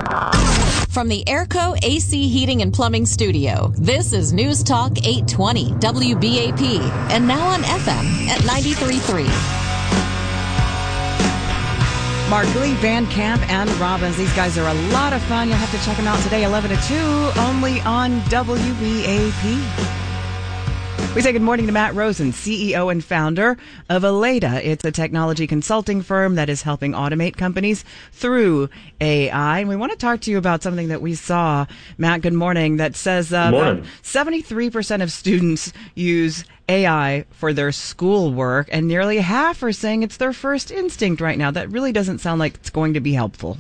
From the Airco AC Heating and Plumbing Studio, this is News Talk 820 WBAP, and now on FM at 93.3. Markley, Van Camp, and Robbins. These guys are a lot of fun. You'll have to check them out today, 11 to 2, only on WBAP. We say good morning to Matt Rosen, CEO and founder of Aleda. It's a technology consulting firm that is helping automate companies through AI. And we want to talk to you about something that we saw, Matt, good morning, that says 73% of students use AI for their schoolwork, and nearly half are saying it's their first instinct right now. That really doesn't sound like it's going to be helpful.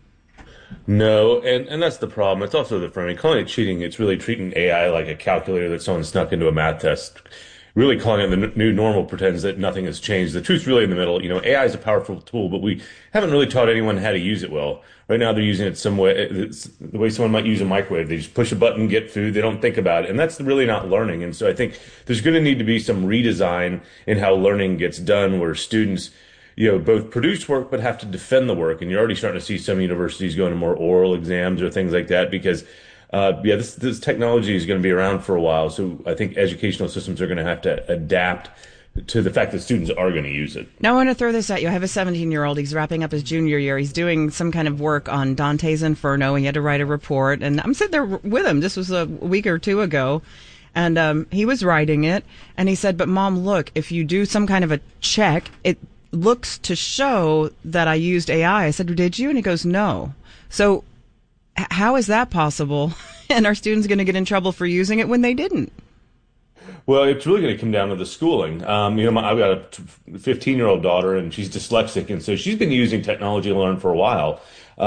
No, and that's the problem. It's also the framing. Calling it cheating, it's really treating AI like a calculator that someone snuck into a math test. Really calling it the new normal pretends that nothing has changed. The truth's really in the middle. You know, AI is a powerful tool, but we haven't really taught anyone how to use it well. Right now, they're using it some way, the way someone might use a microwave. They just push a button, get food. They don't think about it. And that's really not learning. And so I think there's going to need to be some redesign in how learning gets done, where students, both produce work but have to defend the work. And you're already starting to see some universities going to more oral exams or things like that because, this technology is going to be around for a while. So I think educational systems are going to have to adapt to the fact that students are going to use it. Now I want to throw this at you. I have a 17-year-old. He's wrapping up his junior year. He's doing some kind of work on Dante's Inferno. He had to write a report. And I'm sitting there with him. This was a week or two ago. And he was writing it. And he said, but Mom, look, if you do some kind of a check, it looks to show that I used AI. I said, did you? And he goes, no. So how is that possible? And are students going to get in trouble for using it when they didn't? Well, it's really going to come down to the schooling. I've got a 15-year-old daughter, and she's dyslexic, and so she's been using technology to learn for a while.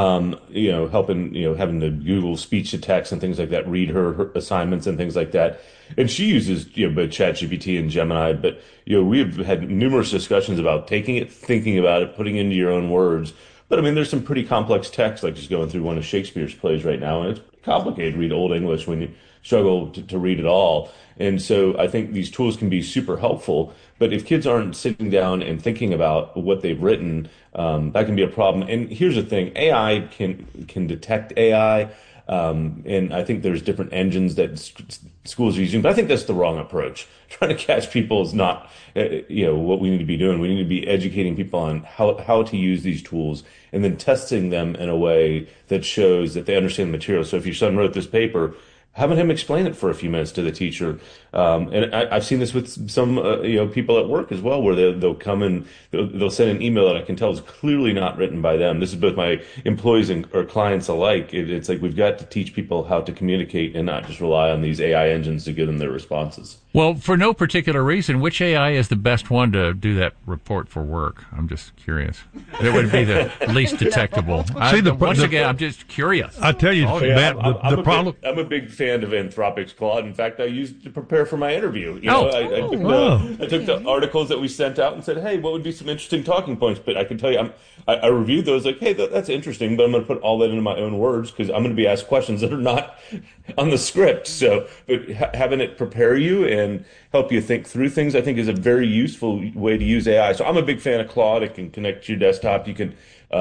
Helping, having the Google speech to text and things like that, read her assignments and things like that. And she uses, both ChatGPT and Gemini. But, we've had numerous discussions about taking it, thinking about it, putting it into your own words. But, there's some pretty complex text, like just going through one of Shakespeare's plays right now. And it's complicated to read Old English when you struggle to read it all. And so I think these tools can be super helpful. But if kids aren't sitting down and thinking about what they've written, that can be a problem. And here's the thing, AI can detect AI. And I think there's different engines that schools are using, but I think that's the wrong approach. Trying to catch people is not, what we need to be doing. We need to be educating people on how to use these tools and then testing them in a way that shows that they understand the material. So if your son wrote this paper, having him explain it for a few minutes to the teacher. And I've seen this with some, people at work as well, where they'll come and they'll send an email that I can tell is clearly not written by them. This is both my employees or clients alike. It's like we've got to teach people how to communicate and not just rely on these AI engines to give them their responses. Well, for no particular reason, which AI is the best one to do that report for work? I'm just curious. It would be the least detectable. Once again, I'm just curious. I tell you, Matt, the problem. I'm a big fan of Anthropic's Claude. In fact, I used it to prepare for my interview. I took the articles that we sent out and said, hey, what would be some interesting talking points? But I can tell you, I reviewed those like, hey, that's interesting, but I'm going to put all that into my own words because I'm going to be asked questions that are not on the script. So, but having it prepare you and help you think through things, I think, is a very useful way to use AI. So I'm a big fan of Claude. It can connect to your desktop. You can,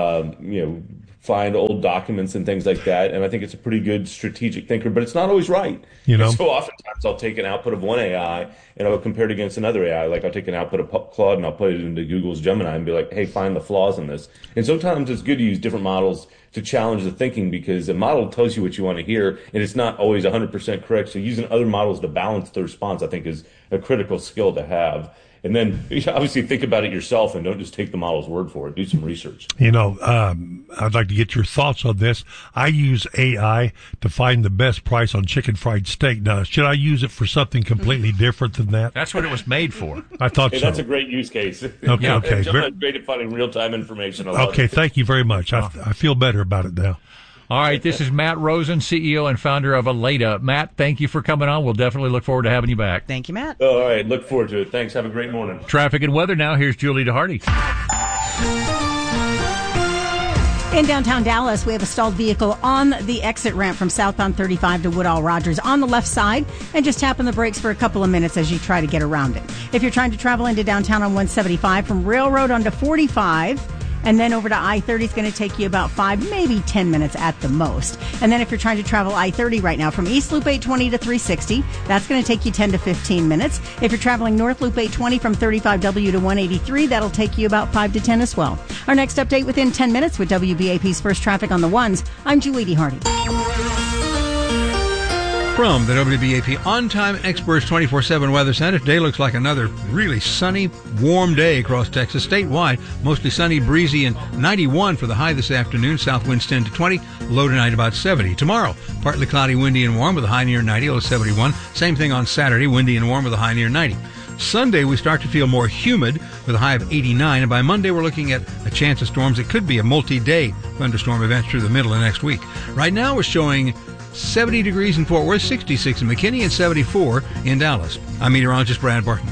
find old documents and things like that. And I think it's a pretty good strategic thinker, but it's not always right. And so oftentimes I'll take an output of one AI and I'll compare it against another AI. Like I'll take an output of Claude and I'll put it into Google's Gemini and be like, hey, find the flaws in this. And sometimes it's good to use different models to challenge the thinking because a model tells you what you want to hear and it's not always 100% correct. So using other models to balance the response, I think, is a critical skill to have. And then obviously think about it yourself and don't just take the model's word for it. Do some research. I'd like to get your thoughts on this. I use AI to find the best price on chicken fried steak. Now, should I use it for something completely different than that? That's what it was made for. I thought so. That's a great use case. Okay. John's great at finding real-time information. Okay, thank you very much. I feel better about it now. All right, this is Matt Rosen, CEO and founder of Aleda. Matt, thank you for coming on. We'll definitely look forward to having you back. Thank you, Matt. All right, look forward to it. Thanks. Have a great morning. Traffic and weather now. Here's Julie DeHardy. In downtown Dallas, we have a stalled vehicle on the exit ramp from southbound 35 to Woodall Rogers on the left side, and just tapping the brakes for a couple of minutes as you try to get around it. If you're trying to travel into downtown on 175 from Railroad onto 45, And then over to I-30 is going to take you about 5, maybe 10 minutes at the most. And then if you're trying to travel I-30 right now from East Loop 820 to 360, that's going to take you 10 to 15 minutes. If you're traveling North Loop 820 from 35W to 183, that'll take you about 5 to 10 as well. Our next update within 10 minutes with WBAP's First Traffic on the Ones. I'm Julie Hardy. From the WBAP On-Time Experts 24/7 Weather Center, today looks like another really sunny, warm day across Texas. Statewide, mostly sunny, breezy, and 91 for the high this afternoon. South winds 10 to 20, low tonight about 70. Tomorrow, partly cloudy, windy, and warm with a high near 90, low 71. Same thing on Saturday, windy and warm with a high near 90. Sunday, we start to feel more humid with a high of 89, and by Monday, we're looking at a chance of storms. It could be a multi-day thunderstorm event through the middle of next week. Right now, we're showing 70 degrees in Fort Worth, 66 in McKinney, and 74 in Dallas. I'm meteorologist Brad Barton.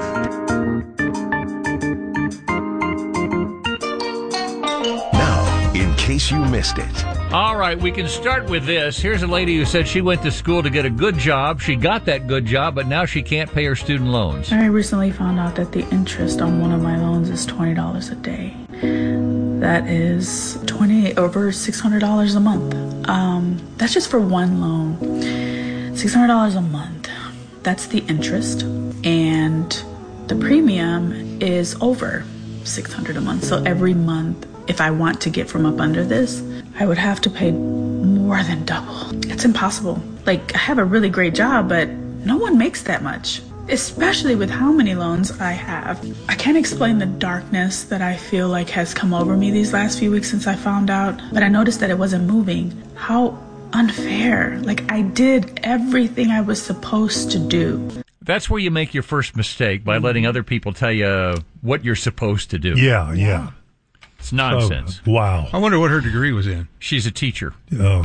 Now, in case you missed it. All right, we can start with this. Here's a lady who said she went to school to get a good job. She got that good job, but now she can't pay her student loans. I recently found out that the interest on one of my loans is $20 a day. That is over $600 a month. That's just for one loan. $600 a month. That's the interest. And the premium is over $600 a month. So every month, if I want to get from up under this, I would have to pay more than double. It's impossible. Like, I have a really great job, but no one makes that much. Especially with how many loans I have. I can't explain the darkness that I feel like has come over me these last few weeks since I found out, but I noticed that it wasn't moving. How unfair. Like, I did everything I was supposed to do. That's where you make your first mistake, by letting other people tell you what you're supposed to do. Yeah. It's nonsense. Oh, wow. I wonder what her degree was in. She's a teacher. Oh.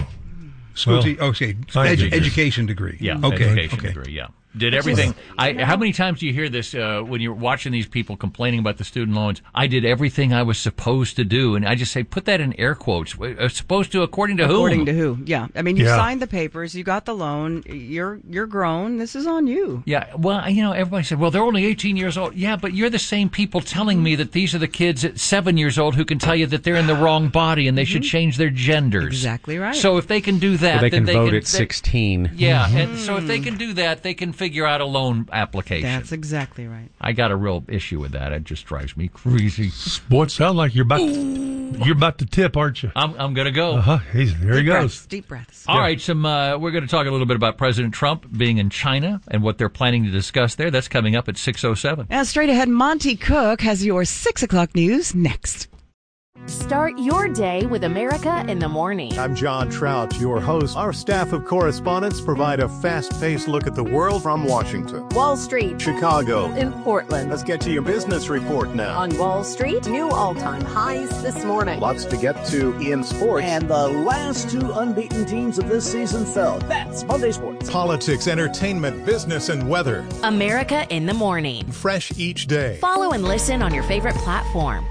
Education degree. Yeah, okay. Education degree, yeah. Did everything. How many times do you hear this when you're watching these people complaining about the student loans? I did everything I was supposed to do. And I just say, put that in air quotes. Supposed to, according to who? According to who, yeah. I mean, you signed the papers, you got the loan, you're grown, this is on you. Yeah, well, everybody said, well, they're only 18 years old. Yeah, but you're the same people telling me that these are the kids at 7 years old who can tell you that they're in the wrong body and they should change their genders. Exactly right. So if they can do that, then they can vote at 16. Yeah, and so if they can do that, they can figure out a loan application. That's exactly right. I got a real issue with that. It just drives me crazy. Boy, it sounds like you're about to tip, aren't you? I'm going to go. There he goes. Deep breaths. All right, we're going to talk a little bit about President Trump being in China and what they're planning to discuss there. That's coming up at 6:07. And straight ahead, Monty Cook has your 6 o'clock news next. Start your day with America in the Morning. I'm John Trout, your host. Our staff of correspondents provide a fast-paced look at the world from Washington, Wall Street, Chicago, and Portland. Let's get to your business report now. On Wall Street, new all-time highs this morning. Lots to get to in sports. And the last 2 unbeaten teams of this season fell. That's Monday Sports. Politics, entertainment, business, and weather. America in the Morning. Fresh each day. Follow and listen on your favorite platform.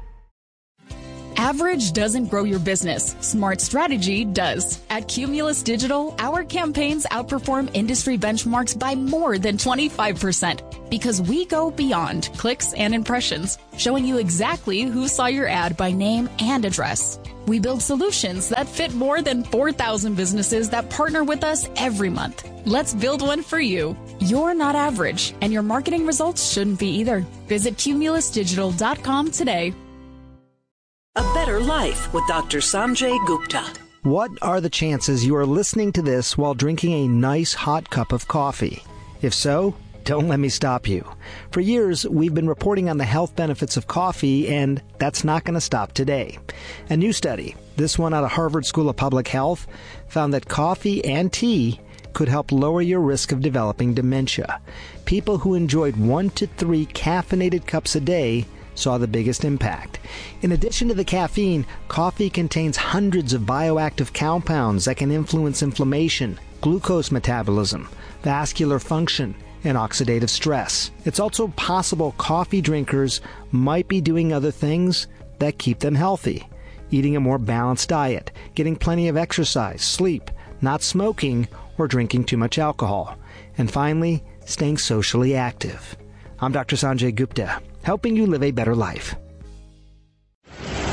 Average doesn't grow your business. Smart strategy does. At Cumulus Digital, our campaigns outperform industry benchmarks by more than 25% because we go beyond clicks and impressions, showing you exactly who saw your ad by name and address. We build solutions that fit more than 4,000 businesses that partner with us every month. Let's build one for you. You're not average, and your marketing results shouldn't be either. Visit cumulusdigital.com today. A Better Life with Dr. Sanjay Gupta. What are the chances you are listening to this while drinking a nice hot cup of coffee? If so, don't let me stop you. For years, we've been reporting on the health benefits of coffee, and that's not going to stop today. A new study, this one out of Harvard School of Public Health, found that coffee and tea could help lower your risk of developing dementia. People who enjoyed 1 to 3 caffeinated cups a day saw the biggest impact. In addition to the caffeine, coffee contains hundreds of bioactive compounds that can influence inflammation, glucose metabolism, vascular function, and oxidative stress. It's also possible coffee drinkers might be doing other things that keep them healthy. Eating a more balanced diet, getting plenty of exercise, sleep, not smoking, or drinking too much alcohol. And finally, staying socially active. I'm Dr. Sanjay Gupta, helping you live a better life.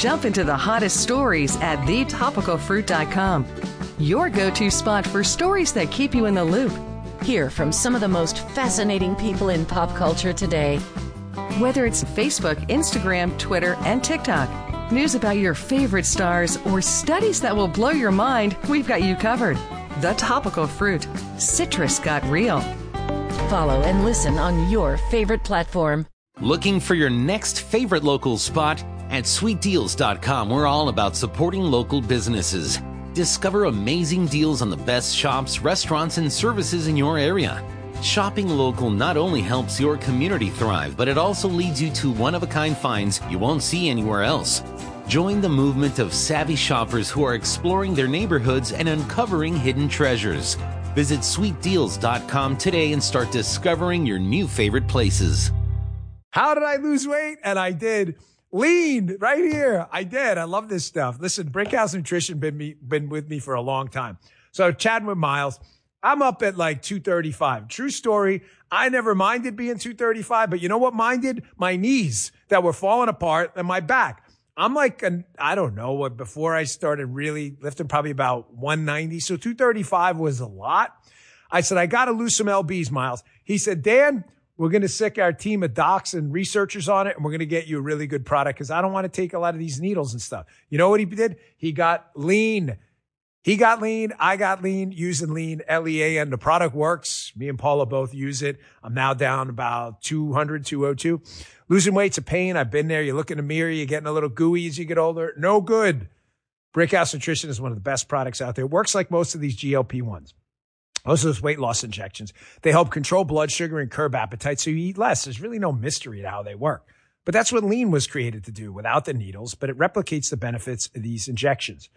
Jump into the hottest stories at thetopicalfruit.com. Your go-to spot for stories that keep you in the loop. Hear from some of the most fascinating people in pop culture today. Whether it's Facebook, Instagram, Twitter, and TikTok, news about your favorite stars, or studies that will blow your mind, we've got you covered. The Topical Fruit. Citrus got real. Follow and listen on your favorite platform. Looking for your next favorite local spot? At sweetdeals.com, we're all about supporting local businesses. Discover amazing deals on the best shops, restaurants, and services in your area. Shopping local not only helps your community thrive, but it also leads you to one-of-a-kind finds you won't see anywhere else. Join the movement of savvy shoppers who are exploring their neighborhoods and uncovering hidden treasures. Visit sweetdeals.com today and start discovering your new favorite places. How did I lose weight? And I did. Lean right here. I did. I love this stuff. Listen, Brickhouse Nutrition been with me for a long time. So chatting with Miles, I'm up at like 235. True story. I never minded being 235, but you know what minded? My knees that were falling apart and my back. I'm like, I don't know what, before I started really lifting, probably about 190. So 235 was a lot. I said, I got to lose some LBs, Miles. He said, Dan, we're going to sick our team of docs and researchers on it, and we're going to get you a really good product because I don't want to take a lot of these needles and stuff. You know what he did? He got lean. He got lean. I got lean using lean, Lean. The product works. Me and Paula both use it. I'm now down about 200, 202. Losing weight's a pain. I've been there. You look in the mirror, you're getting a little gooey as you get older. No good. Brickhouse Nutrition is one of the best products out there. It works like most of these GLP-1s. Most of those weight loss injections. They help control blood sugar and curb appetite so you eat less. There's really no mystery to how they work. But that's what lean was created to do without the needles, but it replicates the benefits of these injections.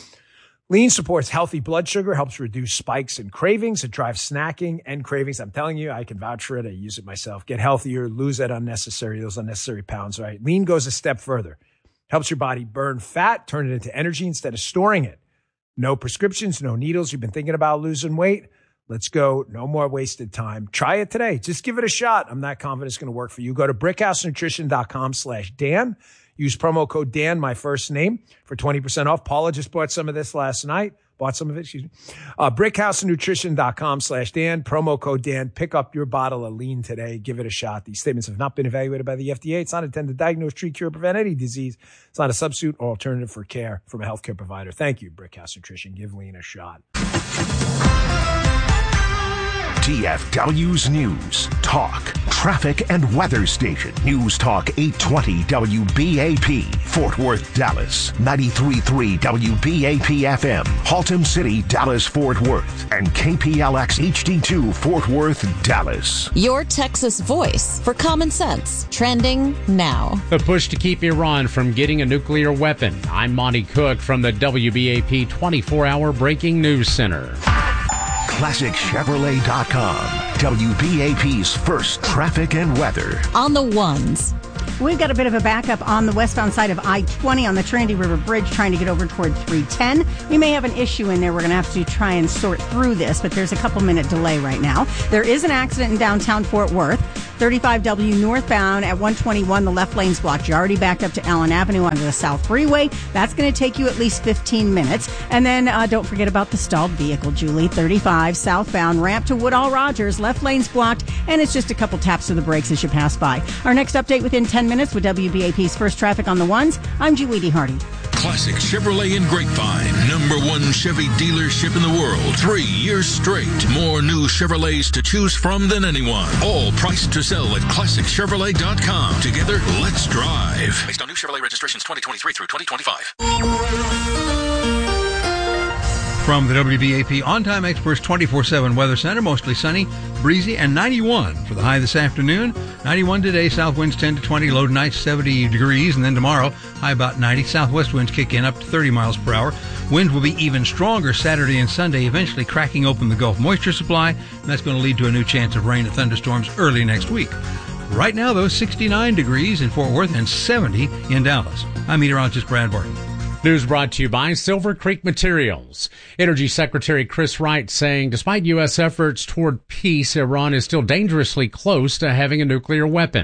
Lean supports healthy blood sugar, helps reduce spikes and cravings. It drives snacking and cravings. I'm telling you, I can vouch for it. I use it myself. Get healthier, lose those unnecessary pounds, right? Lean goes a step further. Helps your body burn fat, turn it into energy instead of storing it. No prescriptions, no needles. You've been thinking about losing weight? Let's go. No more wasted time. Try it today. Just give it a shot. I'm not confident it's going to work for you. Go to brickhousenutrition.com/Dan. Use promo code Dan, my first name, for 20% off. Paula just bought some of this last night. brickhousenutrition.com/Dan. Promo code Dan. Pick up your bottle of lean today. Give it a shot. These statements have not been evaluated by the FDA. It's not intended to diagnose, treat, cure, prevent any disease. It's not a substitute or alternative for care from a healthcare provider. Thank you, Brickhouse Nutrition. Give lean a shot. TFW's News, Talk, Traffic and Weather Station. News Talk 820 WBAP, Fort Worth, Dallas. 93.3 WBAP FM, Haltom City, Dallas, Fort Worth. And KPLX HD2, Fort Worth, Dallas. Your Texas voice for common sense. Trending now. The push to keep Iran from getting a nuclear weapon. I'm Monty Cook from the WBAP 24-hour Breaking News Center. ClassicChevrolet.com, WBAP's first traffic and weather. On the ones. We've got a bit of a backup on the westbound side of I-20 on the Trinity River Bridge trying to get over toward 310. We may have an issue in there. We're going to have to try and sort through this, but there's a couple-minute delay right now. There is an accident in downtown Fort Worth. 35W northbound at 121, the left lane's blocked. You're already backed up to Allen Avenue onto the South Freeway. That's going to take you at least 15 minutes. And then don't forget about the stalled vehicle, Julie. 35 southbound ramp to Woodall Rogers. Left lane's blocked, and it's just a couple taps of the brakes as you pass by. Our next update within 10 minutes with WBAP's First Traffic on the Ones. I'm Julie Hardy. Classic Chevrolet in Grapevine, #1 Chevy dealership in the world. 3 years straight. More new Chevrolets to choose from than anyone. All priced to sell at ClassicChevrolet.com. Together, let's drive. Based on new Chevrolet registrations 2023 through 2025. From the WBAP On-Time Experts 24/7 Weather Center, mostly sunny, breezy, and 91 for the high this afternoon. 91 today, south winds 10 to 20, low tonight 70 degrees, and then tomorrow, high about 90. Southwest winds kick in up to 30 miles per hour. Winds will be even stronger Saturday and Sunday, eventually cracking open the Gulf moisture supply, and that's going to lead to a new chance of rain and thunderstorms early next week. Right now, though, 69 degrees in Fort Worth and 70 in Dallas. I'm meteorologist Brad Barton. News brought to you by Silver Creek Materials. Energy Secretary Chris Wright saying despite U.S. efforts toward peace, Iran is still dangerously close to having a nuclear weapon.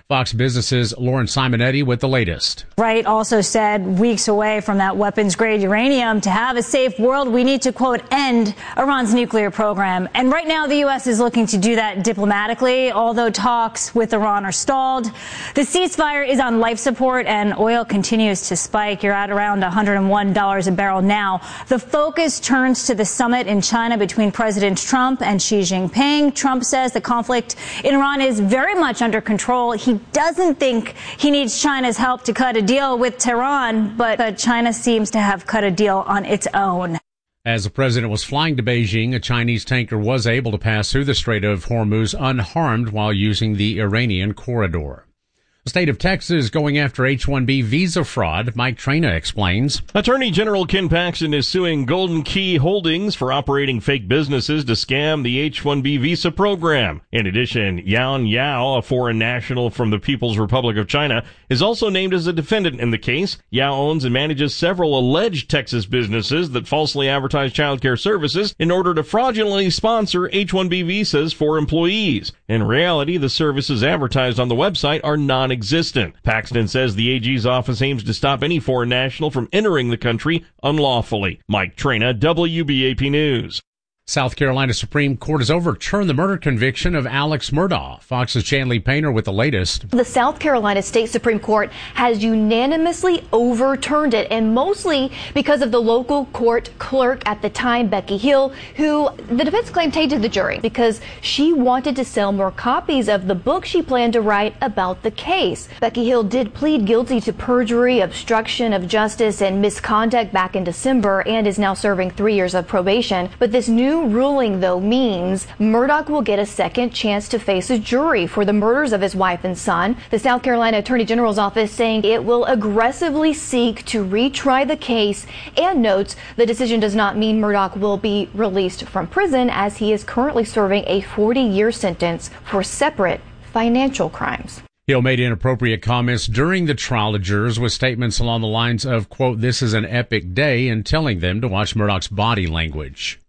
Fox Business's Lauren Simonetti with the latest. Wright also said weeks away from that weapons-grade uranium, to have a safe world, we need to, quote, end Iran's nuclear program. And right now, the U.S. is looking to do that diplomatically, although talks with Iran are stalled. The ceasefire is on life support, and oil continues to spike. You're at around $101 a barrel now. The focus turns to the summit in China between President Trump and Xi Jinping. Trump says the conflict in Iran is very much under control. He doesn't think he needs China's help to cut a deal with Tehran, but China seems to have cut a deal on its own. As the president was flying to Beijing, a Chinese tanker was able to pass through the Strait of Hormuz unharmed while using the Iranian corridor. The state of Texas going after H-1B visa fraud. Mike Trena explains. Attorney General Ken Paxton is suing Golden Key Holdings for operating fake businesses to scam the H-1B visa program. In addition, Yan Yao, a foreign national from the People's Republic of China, is also named as a defendant in the case. Yao owns and manages several alleged Texas businesses that falsely advertise child care services in order to fraudulently sponsor H-1B visas for employees. In reality, the services advertised on the website are non-existent. Paxton says the AG's office aims to stop any foreign national from entering the country unlawfully. Mike Trena, WBAP News. South Carolina Supreme Court has overturned the murder conviction of Alex Murdaugh. Fox's Chanley Painter with the latest. The South Carolina State Supreme Court has unanimously overturned it, and mostly because of the local court clerk at the time, Becky Hill, who the defense claimed tainted the jury because she wanted to sell more copies of the book she planned to write about the case. Becky Hill did plead guilty to perjury, obstruction of justice, and misconduct back in December and is now serving 3 years of probation. But this new ruling, though, means Murdaugh will get a second chance to face a jury for the murders of his wife and son. The South Carolina Attorney General's office saying it will aggressively seek to retry the case, and notes the decision does not mean Murdaugh will be released from prison, as he is currently serving a 40-year sentence for separate financial crimes. Hill made inappropriate comments during the trial to jurors with statements along the lines of, quote, "This is an epic day," and telling them to watch Murdaugh's body language.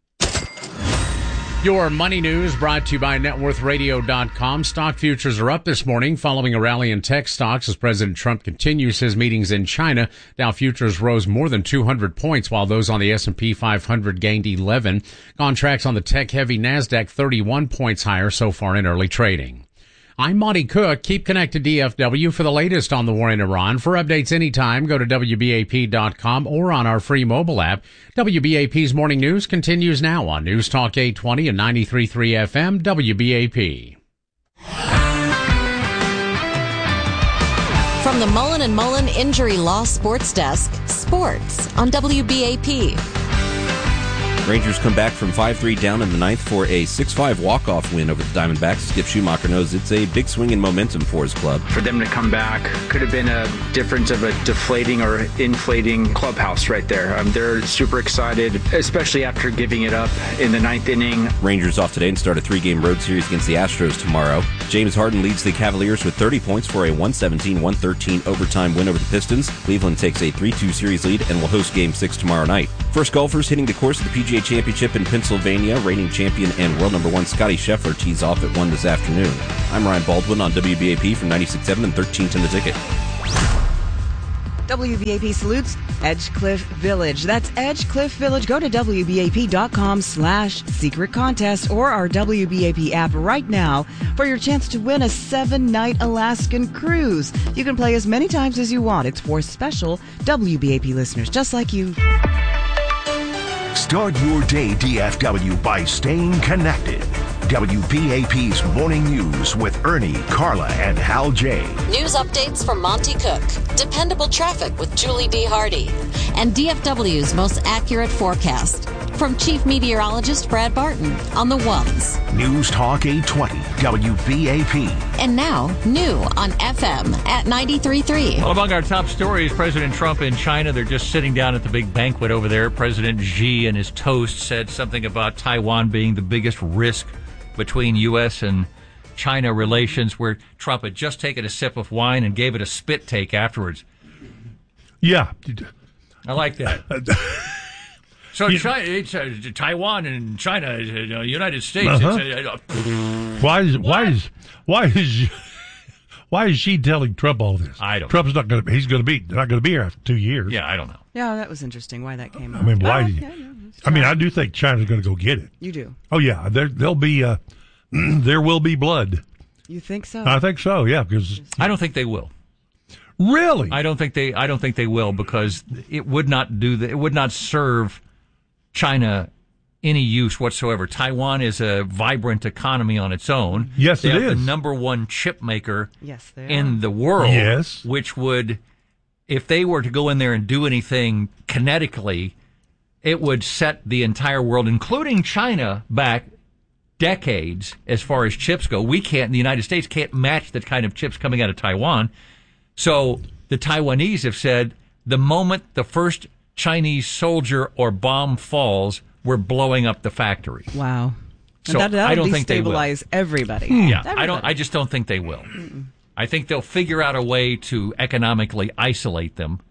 Your money news brought to you by NetWorthRadio.com. Stock futures are up this morning following a rally in tech stocks as President Trump continues his meetings in China. Dow futures rose more than 200 points, while those on the S&P 500 gained 11. Contracts on the tech-heavy NASDAQ 31 points higher so far in early trading. I'm Monty Cook. Keep connected to DFW for the latest on the war in Iran. For updates anytime, go to WBAP.com or on our free mobile app. WBAP's Morning News continues now on News Talk 820 and 93.3 FM, WBAP. From the Mullen & Mullen Injury Law Sports Desk, sports on WBAP. Rangers come back from 5-3 down in the ninth for a 6-5 walk-off win over the Diamondbacks. Skip Schumacher knows it's a big swing in momentum for his club. For them to come back could have been a difference of a deflating or inflating clubhouse right there. They're super excited, especially after giving it up in the ninth inning. Rangers off today and start a 3-game road series against the Astros tomorrow. James Harden leads the Cavaliers with 30 points for a 117-113 overtime win over the Pistons. Cleveland takes a 3-2 series lead and will host Game 6 tomorrow night. First golfers hitting the course of the PGA Championship in Pennsylvania. Reigning champion and world number 1 Scotty Scheffler tees off at 1 this afternoon. I'm Ryan Baldwin on WBAP from 96.7 and 1310 The Ticket. WBAP salutes Edgecliff Village. That's Edgecliff Village. Go to WBAP.com/secret contest or our WBAP app right now for your chance to win a 7-night Alaskan cruise. You can play as many times as you want. It's for special WBAP listeners just like you. Start your day, DFW, by staying connected. WBAP's Morning News with Ernie, Carla, and Hal J. News updates from Monty Cook, dependable traffic with Julie D. Hardy, and DFW's most accurate forecast from Chief Meteorologist Brad Barton on the ones. News Talk 820, WBAP. And now, new on FM at 93.3. Well, among our top stories, President Trump in China. They're just sitting down at the big banquet over there. President Xi and his toast said something about Taiwan being the biggest risk between U.S. and China relations, where Trump had just taken a sip of wine and gave it a spit take afterwards. Yeah. I like that. So China, it's, Taiwan and China, United States. Uh-huh. Why Why is she telling Trump all this? I don't. Trump's not going to. He's going to be. They're not going to be here after 2 years. Yeah, I don't know. Yeah, that was interesting. Why that came up. I mean, why? I mean, I do think China's going to go get it. You do? Oh yeah, there'll be. There will be blood. You think so? I think so. Yeah, because I don't think they will. Really? I don't think they will, because it would not it would not serve China any use whatsoever. Taiwan is a vibrant economy on its own. Yes, they it have is. the number one chip maker they in the world. Yes. Which would, if they were to go in there and do anything kinetically, it would set the entire world, including China, back decades as far as chips go. We can't, the United States can't match the kind of chips coming out of Taiwan. So the Taiwanese have said the moment the first Chinese soldier or bomb falls, we're blowing up the factory. Wow. So and I don't destabilize think they will. Everybody. Yeah, Everybody. I just don't think they will. I think they'll figure out a way to economically isolate them,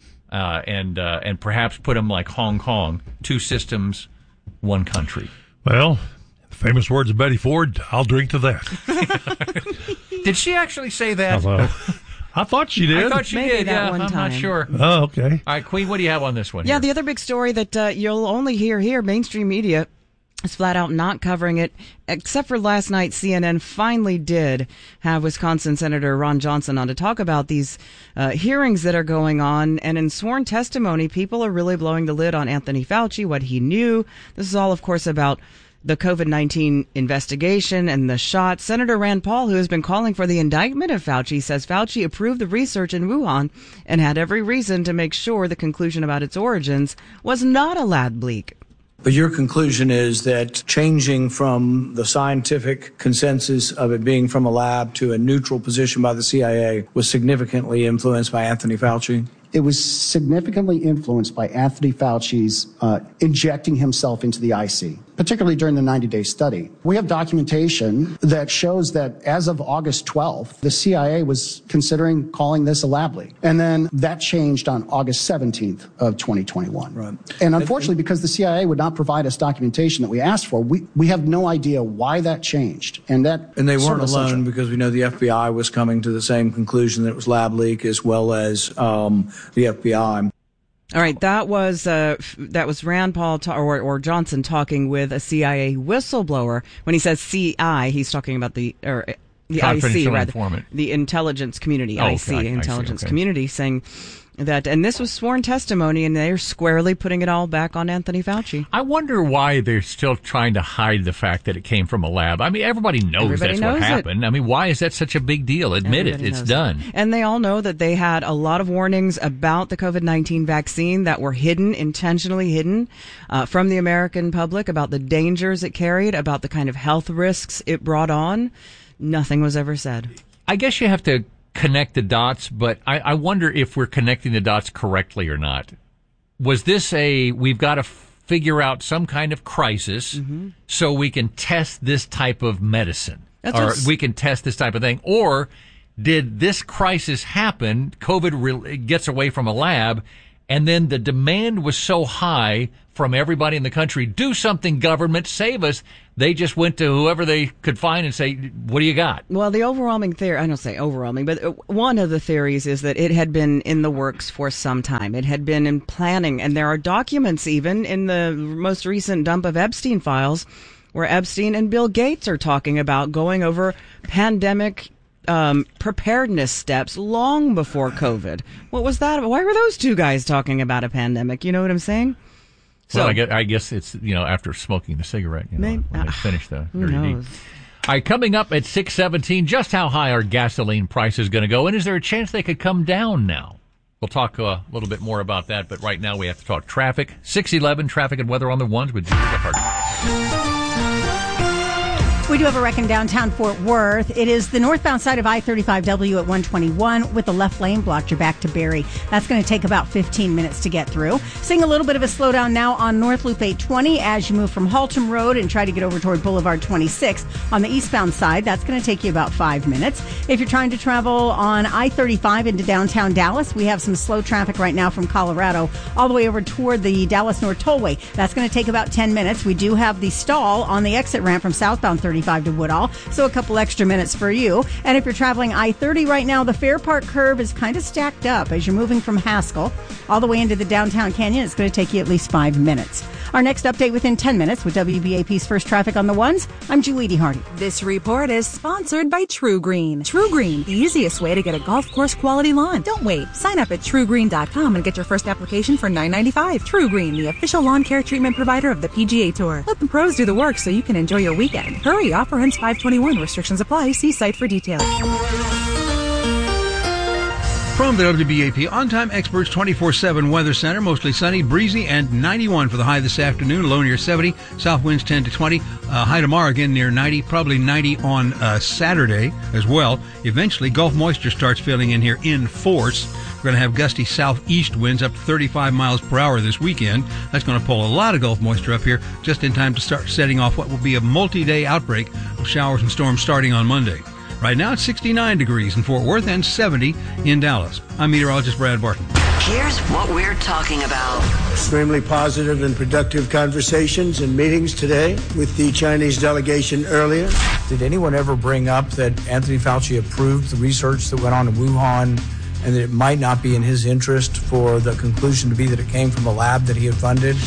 and perhaps put them like Hong Kong, 2 systems, 1 country. Well, the famous words of Betty Ford, I'll drink to that. Did she actually say that? Hello. I thought she did. I thought she Maybe did. that Yeah, one I'm time. not sure. Oh, okay. All right, Queen, what do you have on this one? Yeah, here? the other big story that you'll only hear here, mainstream media is flat out not covering it, except for last night. CNN finally did have Wisconsin Senator Ron Johnson on to talk about these hearings that are going on. And in sworn testimony, people are really blowing the lid on Anthony Fauci, what he knew. This is all, of course, about the COVID-19 investigation and the shot. Senator Rand Paul, who has been calling for the indictment of Fauci, says Fauci approved the research in Wuhan and had every reason to make sure the conclusion about its origins was not a lab leak. But your conclusion is that changing from the scientific consensus of it being from a lab to a neutral position by the CIA was significantly influenced by Anthony Fauci? It was significantly influenced by Anthony Fauci's injecting himself into the IC, particularly during the 90-day study. We have documentation that shows that as of August 12th, the CIA was considering calling this a lab leak. And then that changed on August 17th of 2021. Right. And unfortunately, because the CIA would not provide us documentation that we asked for, we have no idea why that changed. And they weren't alone, because we know the FBI was coming to the same conclusion that it was lab leak, as well as the FBI. All right, that was Rand Paul or Johnson talking with a CIA whistleblower. When he says CI, he's talking about the IC, rather, informant. the intelligence community, Oh, IC, okay, intelligence okay. community, saying that, and this was sworn testimony, and they're squarely putting it all back on Anthony Fauci. I wonder why they're still trying to hide the fact that it came from a lab. I mean, everybody knows that's what happened. I mean, why is that such a big deal? Admit it. It's done. And they all know that they had a lot of warnings about the COVID-19 vaccine that were hidden, intentionally hidden from the American public, about the dangers it carried, about the kind of health risks it brought on. Nothing was ever said. I guess you have to connect the dots, but I wonder if we're connecting the dots correctly or not. Was this we've got to figure out some kind of crisis so we can test this type of medicine, or we can test this type of thing? Or did this crisis happen, COVID gets away from a lab, and then the demand was so high from everybody in the country, do something, government, save us. They just went to whoever they could find and say, what do you got? Well, the overwhelming theory, I don't say overwhelming, but one of the theories is that it had been in the works for some time. It had been in planning, and there are documents even in the most recent dump of Epstein files where Epstein and Bill Gates are talking about going over pandemic preparedness steps long before COVID. What was that? Why were those two guys talking about a pandemic? You know what I'm saying? So well, I guess it's, after smoking the cigarette, when they finish the dirty deed. All right, coming up at 6:17, just how high are gasoline prices going to go, and is there a chance they could come down now? We'll talk a little bit more about that, but right now we have to talk traffic. 6:11, traffic and weather on the ones with Julie Hardy. We do have a wreck in downtown Fort Worth. It is the northbound side of I-35W at 121 with the left lane blocked. You're back to Barrie. That's going to take about 15 minutes to get through. Seeing a little bit of a slowdown now on North Loop 820 as you move from Haltom Road and try to get over toward Boulevard 26. On the eastbound side, that's going to take you about 5 minutes. If you're trying to travel on I-35 into downtown Dallas, we have some slow traffic right now from Colorado all the way over toward the Dallas North Tollway. That's going to take about 10 minutes. We do have the stall on the exit ramp from southbound 35 I-35 to Woodall, so a couple extra minutes for you. And if you're traveling I-30 right now, the Fair Park curve is kind of stacked up as you're moving from Haskell all the way into the downtown canyon. It's going to take you at least 5 minutes. Our next update within 10 minutes with WBAP's First Traffic on the Ones. I'm Julie D. Hardy. This report is sponsored by True Green. True Green, the easiest way to get a golf course quality lawn. Don't wait. Sign up at TrueGreen.com and get your first application for $9.95. True Green, the official lawn care treatment provider of the PGA Tour. Let the pros do the work so you can enjoy your weekend. Hurry, offer ends 5/21. Restrictions apply. See site for details. From the WBAP On-Time Experts 24/7 Weather Center, mostly sunny, breezy, and 91 for the high this afternoon, low near 70, south winds 10 to 20, high tomorrow again near 90, probably 90 on Saturday as well. Eventually, Gulf moisture starts filling in here in force. We're going to have gusty southeast winds up to 35 miles per hour this weekend. That's going to pull a lot of Gulf moisture up here just in time to start setting off what will be a multi-day outbreak of showers and storms starting on Monday. Right now, it's 69 degrees in Fort Worth and 70 in Dallas. I'm meteorologist Brad Barton. Here's what we're talking about. Extremely positive and productive conversations and meetings today with the Chinese delegation earlier. Did anyone ever bring up that Anthony Fauci approved the research that went on in Wuhan and that it might not be in his interest for the conclusion to be that it came from a lab that he had funded?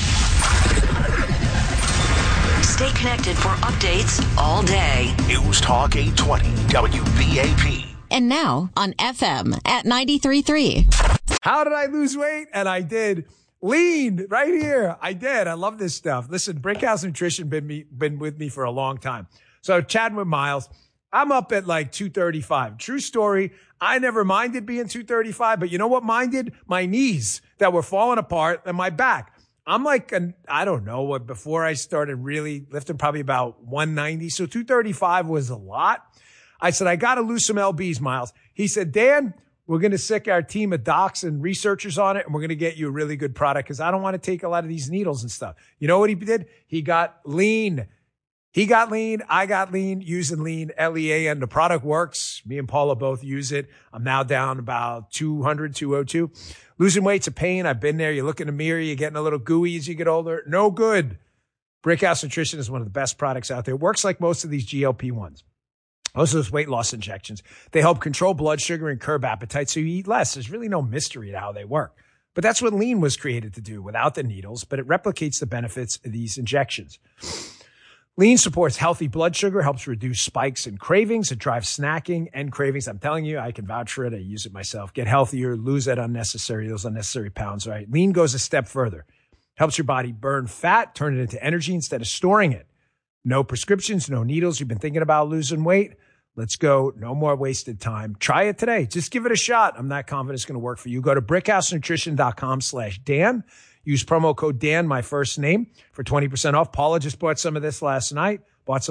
Stay connected for updates all day. News Talk 820 WBAP. And now on FM at 93.3. How did I lose weight? And I did. Lean right here. I did. I love this stuff. Listen, Brickhouse Nutrition been with me for a long time. So chatting with Miles, I'm up at like 235. True story. I never minded being 235, but you know what minded? My knees that were falling apart and my back. I'm like, I don't know, before I started really lifting, probably about 190. So 235 was a lot. I said, I got to lose some lbs, Miles. He said, Dan, we're going to sick our team of docs and researchers on it, and we're going to get you a really good product because I don't want to take a lot of these needles and stuff. You know what he did? He got lean. He got lean. I got lean using lean, LEA, and the product works. Me and Paula both use it. I'm now down about 200, 202. Losing weight's a pain. I've been there. You look in the mirror, you're getting a little gooey as you get older. No good. Brickhouse Nutrition is one of the best products out there. It works like most of these GLP-1s. Most of those weight loss injections. They help control blood sugar and curb appetite so you eat less. There's really no mystery to how they work. But that's what lean was created to do without the needles, but it replicates the benefits of these injections. Lean supports healthy blood sugar, helps reduce spikes and cravings. It drives snacking and cravings. I'm telling you, I can vouch for it. I use it myself. Get healthier, lose those unnecessary pounds, right? Lean goes a step further. Helps your body burn fat, turn it into energy instead of storing it. No prescriptions, no needles. You've been thinking about losing weight? Let's go. No more wasted time. Try it today. Just give it a shot. I'm not confident it's going to work for you. Go to brickhousenutrition.com/Dan. Use promo code Dan, my first name, for 20% off. Paula just bought some of this last night.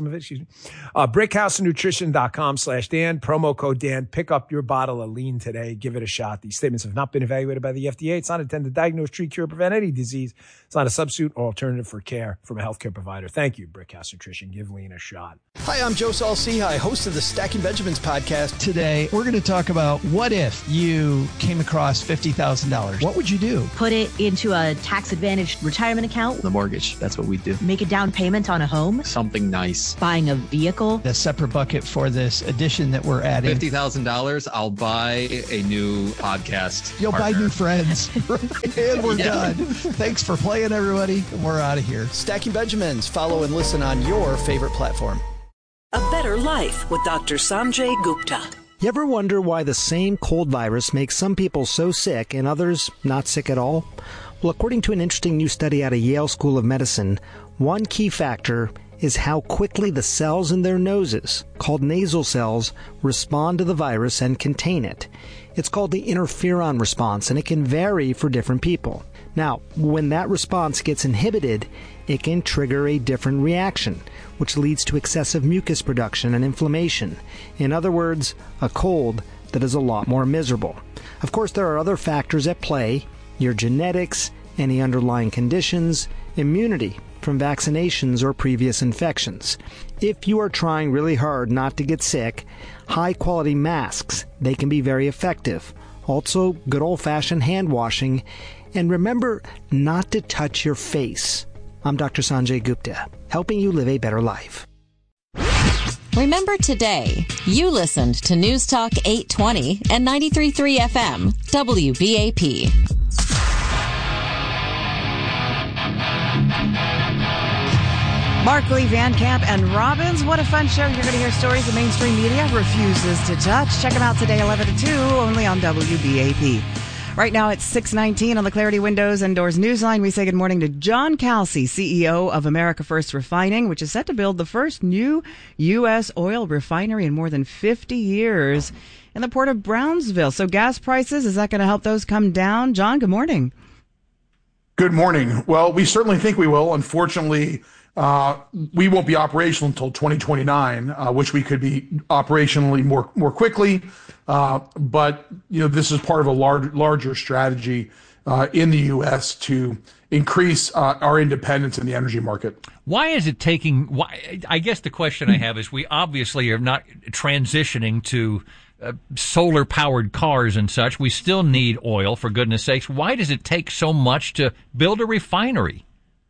Brickhousenutrition.com/Dan. Promo code Dan. Pick up your bottle of lean today. Give it a shot. These statements have not been evaluated by the FDA. It's not intended to diagnose, treat, cure, prevent any disease. It's not a substitute or alternative for care from a healthcare provider. Thank you, Brickhouse Nutrition. Give lean a shot. Hi, I'm Joe Saul-Sehy, host of the Stacking Benjamins podcast. Today, we're going to talk about what if you came across $50,000. What would you do? Put it into a tax-advantaged retirement account. The mortgage. That's what we do. Make a down payment on a home. Something nice. Buying a vehicle. A separate bucket for this addition that we're adding. $50,000, I'll buy a new podcast. You'll buy new friends. And we're done. Thanks for playing, everybody. We're out of here. Stacking Benjamins. Follow and listen on your favorite platform. A Better Life with Dr. Sanjay Gupta. You ever wonder why the same cold virus makes some people so sick and others not sick at all? Well, according to an interesting new study out of Yale School of Medicine, one key factor is how quickly the cells in their noses, called nasal cells, respond to the virus and contain it. It's called the interferon response, and it can vary for different people. Now, when that response gets inhibited, it can trigger a different reaction, which leads to excessive mucus production and inflammation. In other words, a cold that is a lot more miserable. Of course, there are other factors at play: your genetics, any underlying conditions, immunity from vaccinations or previous infections. If you are trying really hard not to get sick, high-quality masks, they can be very effective. Also, good old-fashioned hand washing. And remember not to touch your face. I'm Dr. Sanjay Gupta, helping you live a better life. Remember today, you listened to News Talk 820 and 93.3 FM, WBAP. Markley, Van Camp, and Robbins. What a fun show. You're going to hear stories the mainstream media refuses to touch. Check them out today, 11 to 2, only on WBAP. Right now, it's 6:19 on the Clarity Windows and Doors Newsline. We say good morning to John Kalsi, CEO of America First Refining, which is set to build the first new U.S. oil refinery in more than 50 years in the port of Brownsville. So gas prices, is that going to help those come down? John, good morning. Good morning. Well, we certainly think we will. Unfortunately, we won't be operational until 2029, which we could be operationally more quickly. But this is part of a larger strategy in the U.S. to increase our independence in the energy market. Why is it taking? I guess the question I have is, we obviously are not transitioning to solar-powered cars and such. We still need oil, for goodness sakes. Why does it take so much to build a refinery?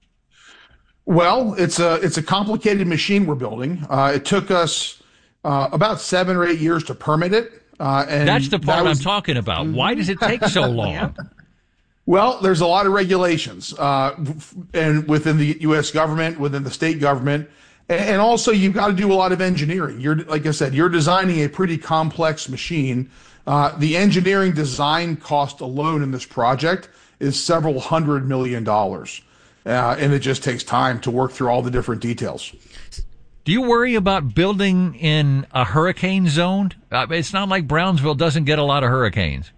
Well, it's a complicated machine we're building. It took us about 7 or 8 years to permit it. And that's the part I'm talking about. Why does it take so long? Yeah. Well, there's a lot of regulations, and within the U.S. government, within the state government, and also you've got to do a lot of engineering. Like I said, you're designing a pretty complex machine. The engineering design cost alone in this project is several $100 million. And it just takes time to work through all the different details. Do you worry about building in a hurricane zone? It's not like Brownsville doesn't get a lot of hurricanes.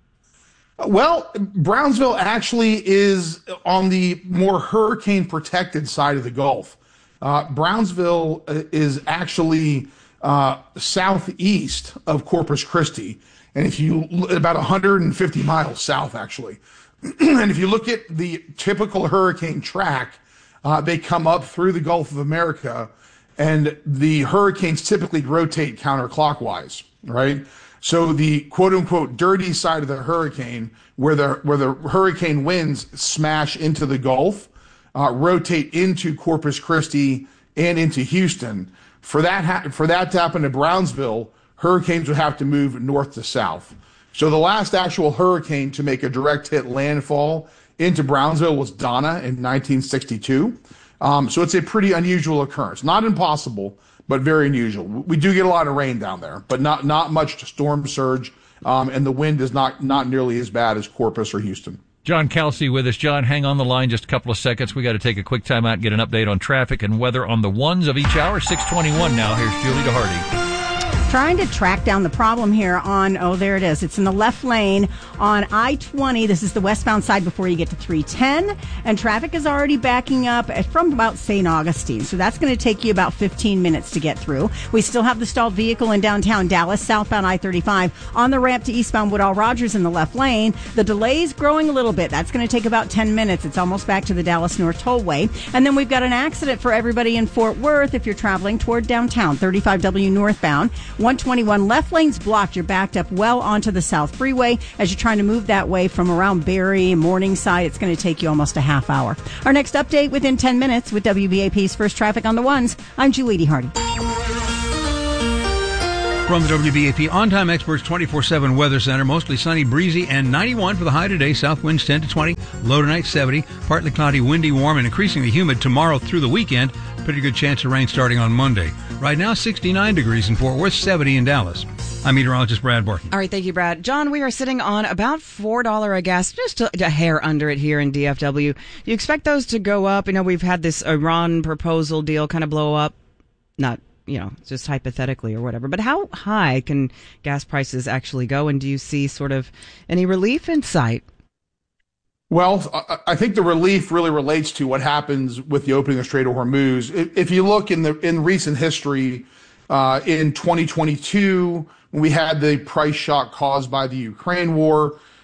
Well, Brownsville actually is on the more hurricane-protected side of the Gulf. Brownsville is actually southeast of Corpus Christi, and about 150 miles south, actually. And if you look at the typical hurricane track, they come up through the Gulf of America, and the hurricanes typically rotate counterclockwise, right? So the quote-unquote dirty side of the hurricane, where the hurricane winds smash into the Gulf, rotate into Corpus Christi and into Houston. For that to happen to Brownsville, hurricanes would have to move north to south. So the last actual hurricane to make a direct hit landfall into Brownsville was Donna in 1962. So it's a pretty unusual occurrence. Not impossible, but very unusual. We do get a lot of rain down there, but not much storm surge, and the wind is not nearly as bad as Corpus or Houston. John Kalsi with us. John, hang on the line just a couple of seconds. We got to take a quick time out and get an update on traffic and weather on the ones of each hour. 6:21 now. Here's Julie DeHardy. Trying to track down the problem here on, there it is. It's in the left lane on I-20. This is the westbound side before you get to 310. And traffic is already backing up from about St. Augustine. So that's going to take you about 15 minutes to get through. We still have the stalled vehicle in downtown Dallas, southbound I-35. On the ramp to eastbound Woodall Rogers in the left lane. The delay's growing a little bit. That's going to take about 10 minutes. It's almost back to the Dallas North Tollway. And then we've got an accident for everybody in Fort Worth if you're traveling toward downtown, 35W northbound. 121 left lane's blocked. You're backed up well onto the South Freeway. As you're trying to move that way from around Barry, Morningside, it's going to take you almost a half hour. Our next update within 10 minutes with WBAP's First Traffic on the Ones. I'm Julie DeHardy. From the WBAP On-Time Experts 24/7 Weather Center, mostly sunny, breezy, and 91 for the high today. South winds 10 to 20, low tonight 70, partly cloudy, windy, warm, and increasingly humid tomorrow through the weekend. Pretty good chance of rain starting on Monday. Right now, 69 degrees in Fort Worth, 70 in Dallas. I'm meteorologist Brad Barton. All right, thank you, Brad. John, we are sitting on about $4 a gas, just a hair under it here in DFW. Do you expect those to go up? We've had this Iran proposal deal kind of blow up. Not just hypothetically or whatever. But how high can gas prices actually go? And do you see sort of any relief in sight? Well, I think the relief really relates to what happens with the opening of the Strait of Hormuz. If you look in recent history, in 2022, when we had the price shock caused by the Ukraine war,